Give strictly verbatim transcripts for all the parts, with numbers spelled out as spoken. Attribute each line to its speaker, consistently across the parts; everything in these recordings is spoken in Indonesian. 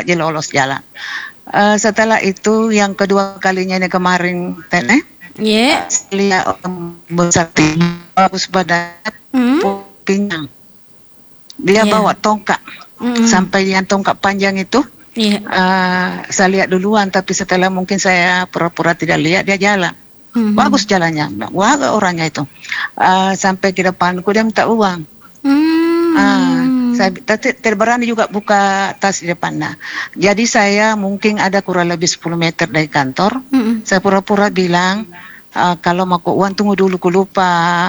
Speaker 1: dapat je lolos jalan. Uh, setelah itu yang kedua kalinya ini kemarin Tene,
Speaker 2: yeah.
Speaker 1: lihat orang besar bagus badan, hmm? Pinang. Dia yeah. bawa tongkat mm-hmm. sampai yang tongkat panjang itu. Yeah. Uh, saya lihat duluan, tapi setelah mungkin saya pura-pura tidak lihat dia jalan. Mm-hmm. Bagus jalannya, wah orangnya itu. Uh, sampai ke depanku dia minta uang. Mm-hmm. Uh, saya tidak berani juga buka tas di depannya. Jadi saya mungkin ada kurang lebih sepuluh meter dari kantor. Mm-hmm. Saya pura-pura bilang, uh, kalau mau uang tunggu dulu, ku lupa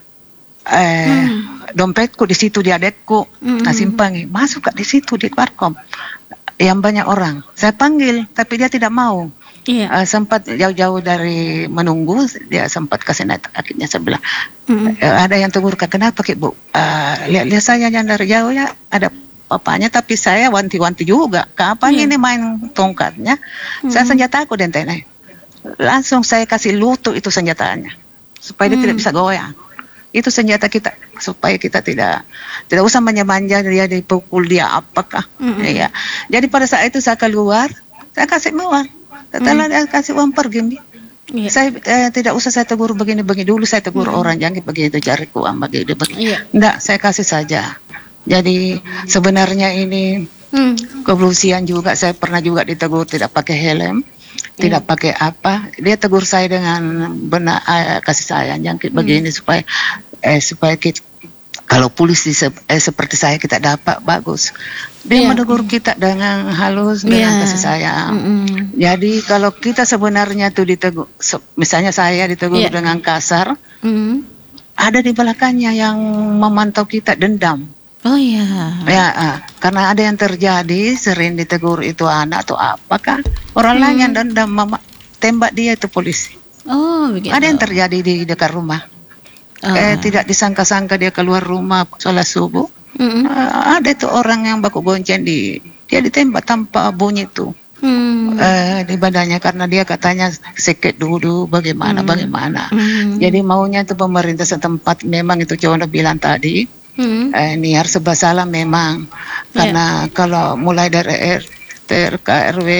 Speaker 1: eh, mm. dompetku di situ di adekku. Mm-hmm. Nah simpangi, masuk di situ di Warkom. Yang banyak orang. Saya panggil, tapi dia tidak mau. Iya. Uh, sempat jauh-jauh dari menunggu, dia sempat kasih naik kakinya sebelah. Mm-hmm. Uh, ada yang tegur, kenapa Ki Bu? Uh, lihat-lihat saya yang dari jauh ya, ada papanya, tapi saya wanti-wanti juga. Kapan yeah. ini main tongkatnya? Mm-hmm. Saya senjata aku dan tenai. Langsung saya kasih lutut itu senjatanya, supaya mm-hmm. dia tidak bisa goyang. Itu senjata kita, supaya kita tidak tidak usah manja-manja dia dipukul dia apakah. Mm-hmm. Ya. Jadi pada saat itu saya keluar, saya kasih uang. Setelah dia kasih uang pergi, yeah. saya eh, tidak usah saya tegur begini-begini dulu, saya tegur mm. orang jangan begitu cari uang begitu begini. Yeah. Enggak, saya kasih saja. Jadi sebenarnya ini mm. kepolisian juga, saya pernah juga ditegur tidak pakai helm, yeah. tidak pakai apa. Dia tegur saya dengan benar, eh, kasih sayang jangan begini mm. supaya eh, supaya kita, kalau polisi se eh, seperti saya kita dapat bagus. Dia yeah. menegur kita dengan halus, dengan yeah. kasih sayang. Mm-hmm. Jadi kalau kita sebenarnya tuh ditegur, misalnya saya ditegur yeah. dengan kasar, mm-hmm. ada di belakangnya yang memantau kita dendam.
Speaker 2: Oh iya. Yeah.
Speaker 1: Ya, uh, karena ada yang terjadi sering ditegur itu anak atau apakah orang mm. lain yang dendam mama, tembak dia itu polisi.
Speaker 2: Oh begitu.
Speaker 1: Ada yang terjadi di dekat rumah. Uh. Eh, tidak disangka-sangka dia keluar rumah sholat subuh. Mm-hmm. Uh, ada itu orang yang baku gonceng di dia ditembak tanpa bunyi itu mm. uh, di badannya karena dia katanya sakit dulu bagaimana mm. bagaimana. Mm. Jadi maunya itu pemerintah setempat memang itu cuma bilang tadi mm. uh, niar serba salah memang karena yeah. kalau mulai dari R T R K R W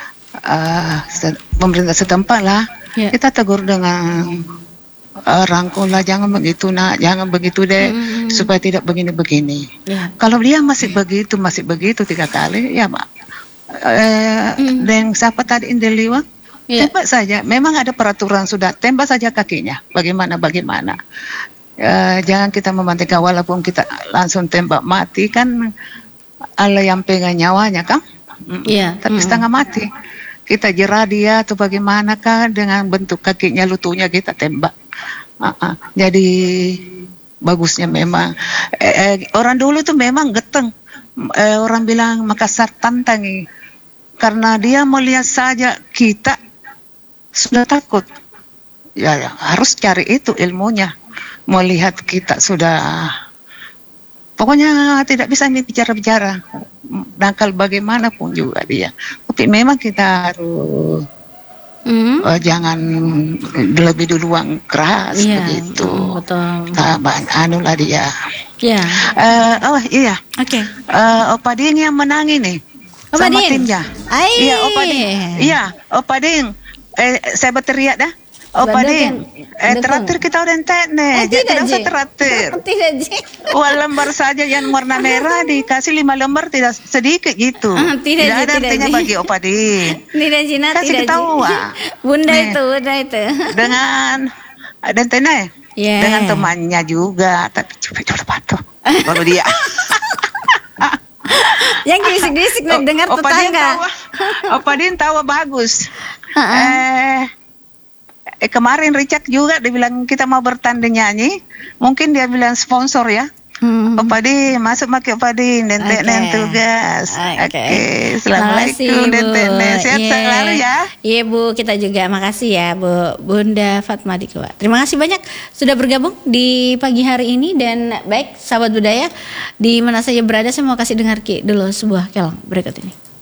Speaker 1: uh, se- pemerintah setempat lah yeah. kita tegur dengan Uh, rangkul lah, jangan begitu nak, jangan begitu deh, mm-hmm. supaya tidak begini-begini. Yeah. Kalau dia masih begitu, masih begitu tiga kali, ya pak. Uh, mm. Dan siapa tadi Indeliwa, yeah. tembak saja. Memang ada peraturan sudah, tembak saja kakinya. Bagaimana, bagaimana. Uh, jangan kita memantikan walaupun kita langsung tembak mati kan, Allah yang pegang nyawanya kan. Yeah. Tapi mm-hmm. setengah mati. Kita jerah dia atau bagaimana kan dengan bentuk kakinya, lututnya kita tembak. Uh-uh. Jadi bagusnya memang eh, eh, orang dulu tuh memang geteng. Eh, orang bilang Makassar tantangi karena dia melihat saja kita sudah takut. Ya, ya harus cari itu ilmunya. Melihat kita sudah pokoknya tidak bisa bicara-bicara. Nakal bagaimanapun juga dia. Tapi memang kita harus Mm. Uh, jangan lebih duluan keras yeah, begitu.
Speaker 2: Betul.
Speaker 1: Nah, anu lah dia.
Speaker 2: Ya. Yeah.
Speaker 1: Uh, oh iya.
Speaker 2: Oke. Okay.
Speaker 1: Uh, Opa Ding yang menang ini.
Speaker 2: Opa
Speaker 1: sama
Speaker 2: Ding.
Speaker 1: timnya.
Speaker 2: Ay.
Speaker 1: Iya Opa Ding. Iya Opa Ding. Eh, saya berteriak dah. Opa Ding. Eh terakhir kita udah entek nih.
Speaker 2: Eh, tidak
Speaker 1: usah terakhir.
Speaker 2: Tidak Ji.
Speaker 1: Wah lembar saja yang warna merah dikasih lima lembar tidak sedikit gitu.
Speaker 2: Ah, tidak,
Speaker 1: tidak
Speaker 2: Ji,
Speaker 1: ada
Speaker 2: tidak,
Speaker 1: artinya
Speaker 2: Ji.
Speaker 1: bagi Opa Ding.
Speaker 2: Tidak Jina,
Speaker 1: kasih
Speaker 2: tidak
Speaker 1: ketawa.
Speaker 2: Bunda
Speaker 1: nih,
Speaker 2: itu, bunda itu.
Speaker 1: Dengan dan Tene.
Speaker 2: Yeah.
Speaker 1: Dengan temannya juga. Tapi coba-coba patuh. Kalau dia.
Speaker 2: Yang bisik-bisik nak dengar
Speaker 1: Opa
Speaker 2: tetangga.
Speaker 1: Opa Din tahu bagus. eh Eh, kemarin Richard juga dibilang kita mau bertanding nyanyi, mungkin dia bilang sponsor ya. Hmm. Opa Din, masuk pakai Opa Din, Dente okay. tugas. Oke, okay. okay. Assalamualaikum Dente, sehat yeah. selalu ya.
Speaker 2: Iya Bu, kita juga makasih ya Bu Bunda Fatma Dikewa. Terima kasih banyak sudah bergabung di pagi hari ini dan baik sahabat budaya di mana saja berada, saya mau kasih dengar Ki dulu sebuah kelong berikut ini.